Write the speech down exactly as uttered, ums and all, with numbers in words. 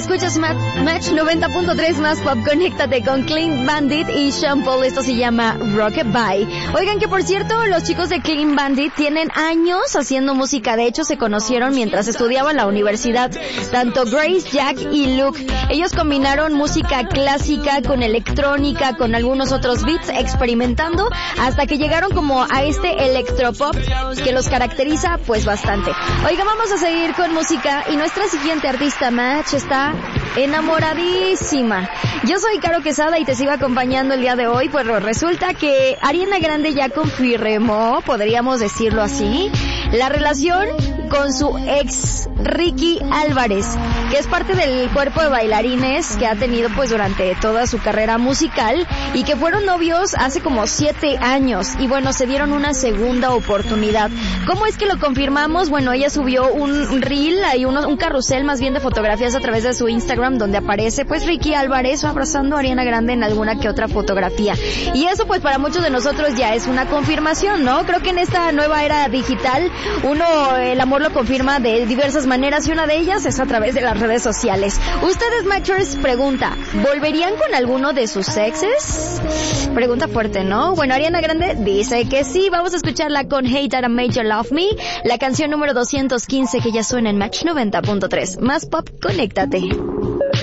Escuchas Match, Match noventa punto tres más pop. Conéctate con Clean Bandit y Sean Paul. Esto se llama Rockabye. Oigan, que por cierto, los chicos de Clean Bandit tienen años haciendo música. De hecho, se conocieron mientras estudiaban en la universidad. Tanto Grace, Jack y Luke. Ellos combinaron música clásica con electrónica, con algunos otros beats, experimentando hasta que llegaron como a este electropop que los caracteriza pues bastante. Oigan, vamos a seguir con música y nuestra siguiente artista Match está enamoradísima. Yo soy Caro Quesada y te sigo acompañando el día de hoy. Pues resulta que Ariana Grande ya confirmó, podríamos decirlo así, la relación con su ex Ricky Álvarez, que es parte del cuerpo de bailarines que ha tenido pues durante toda su carrera musical y que fueron novios hace como siete años y bueno, se dieron una segunda oportunidad. ¿Cómo es que lo confirmamos? Bueno, ella subió un reel, hay uno, un carrusel más bien de fotografías a través de su Instagram donde aparece pues Ricky Álvarez abrazando a Ariana Grande en alguna que otra fotografía. Y eso pues para muchos de nosotros ya es una confirmación, ¿no? Creo que en esta nueva era digital uno el amor lo confirma de diversas maneras y una de ellas es a través de las redes sociales. Ustedes, Matchers, pregunta, ¿volverían con alguno de sus exes? Pregunta fuerte, ¿no? Bueno, Ariana Grande dice que sí. Vamos a escucharla con Hate That I Made You Love Me, la canción número doscientos quince que ya suena en Match noventa punto tres. Más pop, conéctate.